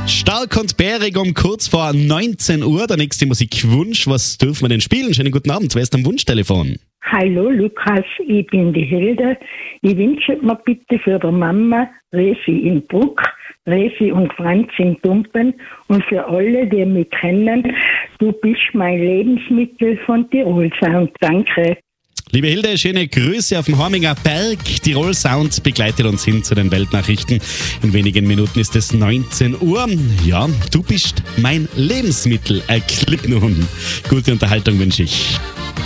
Stark und bärig um kurz vor 19 Uhr. Der nächste Musikwunsch. Was dürfen wir denn spielen? Schönen guten Abend. Wer ist am Wunschtelefon? Hallo Lukas, ich bin die Hilde. Ich wünsche mir bitte für die Mama Resi in Bruck, Resi und Franz in Tumpen und für alle, die mich kennen, du bist mein Lebensmittel von Tirol Sound. Danke. Liebe Hilde, schöne Grüße auf dem Horminger Berg. Tirol Sound begleitet uns hin zu den Weltnachrichten. In wenigen Minuten ist es 19 Uhr. Ja, du bist mein Lebensmittel. Klick nun. Gute Unterhaltung wünsche ich.